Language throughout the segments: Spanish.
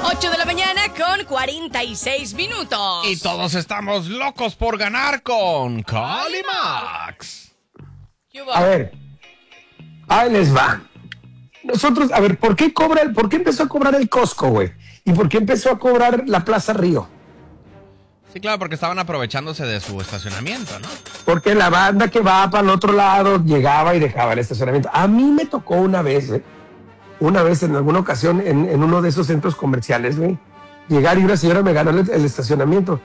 8 de la mañana con 46 minutos. Y todos estamos locos por ganar con Calimax. A ver, ahí les va. Nosotros, a ver, ¿por qué empezó a cobrar el Costco, güey? ¿Y por qué empezó a cobrar la Plaza Río? Sí, claro, porque estaban aprovechándose de su estacionamiento, ¿no? Porque la banda que va para el otro lado llegaba y dejaba el estacionamiento. A mí me tocó una vez en alguna ocasión en uno de esos centros comerciales, güey, llegar y una señora me ganó el estacionamiento.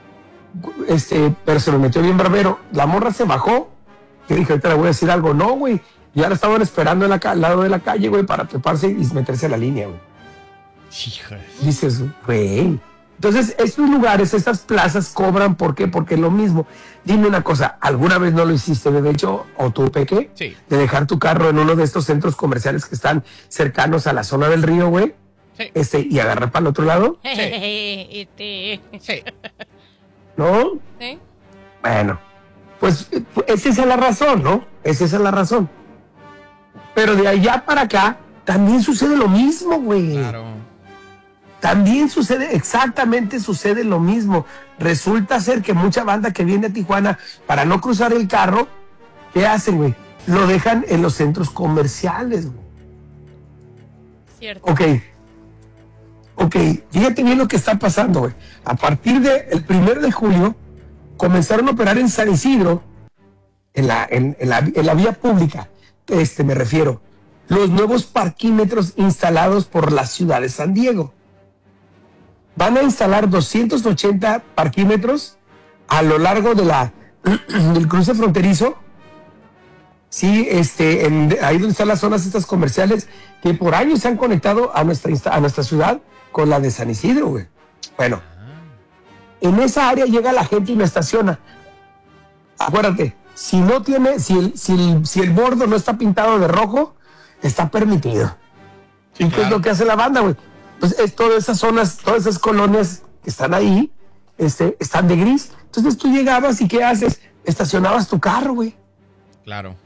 Pero se me metió bien barbero. La morra se bajó. Yo dije, ahorita le voy a decir algo. No, güey. Ya la estaban esperando al lado de la calle, güey, para treparse y meterse a la línea, güey. Híjole. Dices, güey. Entonces, estos lugares, estas plazas cobran, ¿por qué? Porque lo mismo. Dime una cosa, ¿alguna vez no lo hiciste, de hecho, o tú, Peque? Sí. De dejar tu carro en uno de estos centros comerciales que están cercanos a la zona del río, güey. Sí. Y agarrar para el otro lado. Sí. ¿No? ¿Sí? Bueno, pues esa es la razón, ¿no? Esa es la razón. Pero de allá para acá también sucede lo mismo, güey. Claro. También sucede lo mismo. Resulta ser que mucha banda que viene a Tijuana para no cruzar el carro, ¿qué hacen, güey? Lo dejan en los centros comerciales, güey. Cierto. Ok, fíjate bien lo que está pasando, güey. A partir del 1 de julio comenzaron a operar en San Isidro, en la vía pública, me refiero, los nuevos parquímetros instalados por la ciudad de San Diego. Van a instalar 280 parquímetros a lo largo del cruce fronterizo. Sí, ahí donde están las zonas estas comerciales que por años se han conectado a nuestra ciudad con la de San Isidro, güey. Bueno, en esa área llega la gente y lo estaciona. Acuérdate, si el bordo no está pintado de rojo, está permitido. Sí, ¿Y qué es lo que hace la banda, güey? Pues todas esas zonas, todas esas colonias que están ahí, están de gris. Entonces tú llegabas y ¿qué haces? Estacionabas tu carro, güey. Claro.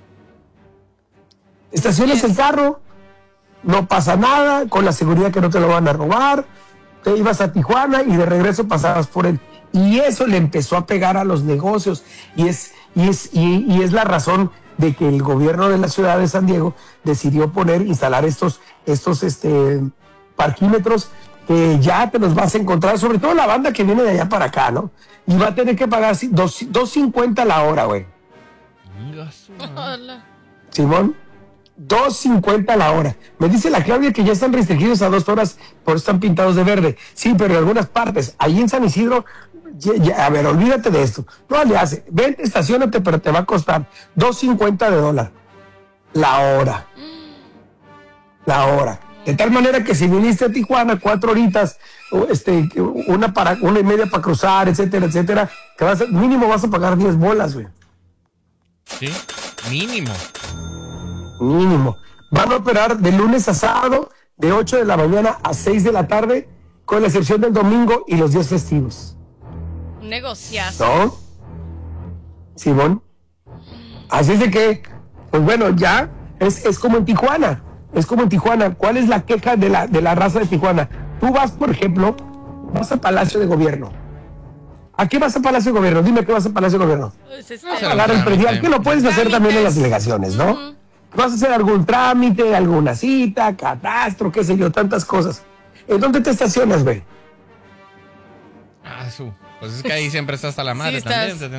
Estacionas el carro, no pasa nada, con la seguridad que no te lo van a robar. Te ibas a Tijuana y de regreso pasabas por él. Y eso le empezó a pegar a los negocios. Y es la razón de que el gobierno de la ciudad de San Diego decidió instalar estos parquímetros que ya te los vas a encontrar, sobre todo la banda que viene de allá para acá, ¿no? Y va a tener que pagar $2.50 la hora, güey. Hola. Simón, $2.50 la hora. Me dice la Claudia que ya están restringidos a 2 horas, por eso están pintados de verde. Sí, pero en algunas partes, ahí en San Isidro, a ver, olvídate de esto. No le hace, vente, estacionate, pero te va a costar $2.50 la hora. La hora. De tal manera que si viniste a Tijuana 4 horitas, una y media para cruzar, etcétera, etcétera, mínimo vas a pagar 10 bolas, güey. Sí, mínimo. Van a operar de lunes a sábado, de 8 de la mañana a 6 de la tarde, con la excepción del domingo y los días festivos. Un negociazo. ¿No? Simón. Así es de que, pues bueno, ya es como en Tijuana. Es como en Tijuana. ¿Cuál es la queja de la raza de Tijuana? Tú vas, por ejemplo, vas a Palacio de Gobierno. ¿A qué vas a Palacio de Gobierno? Dime qué vas a Palacio de Gobierno. Pues Pagar el predial, que lo puedes hacer también en las delegaciones, ¿no? Vas a hacer algún trámite, alguna cita, catastro, qué sé yo, tantas cosas. ¿En dónde te estacionas, güey? Pues es que ahí siempre está hasta la madre Sí, también.